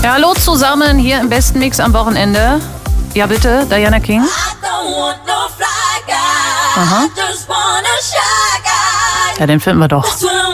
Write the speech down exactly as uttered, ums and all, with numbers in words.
Ja, hallo zusammen hier im besten Mix am Wochenende. Ja, bitte, Diana King. Aha. Ja, den finden wir doch.